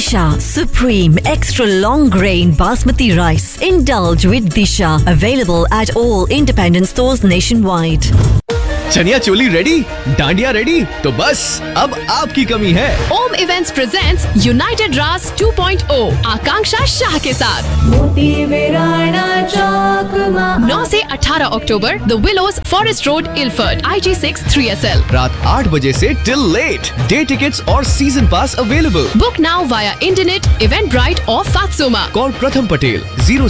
Disha Supreme Extra Long Grain Basmati Rice. Indulge with Disha. Available at all independent stores nationwide. Chaniya choli ready, dandiya ready, तो बस अब आपकी कमी है। ओम इवेंट्स प्रेजेंट्स यूनाइटेड रास 2.0 आकांक्षा शाह के साथ 9 से 18 अक्टूबर the willows forest road Ilford IG6 3SL। रात 8 बजे से टिल लेट। डे टिकट्स और सीजन पास available. Book now via internet, Eventbrite और फात्सोमा। कॉल प्रथम पटेल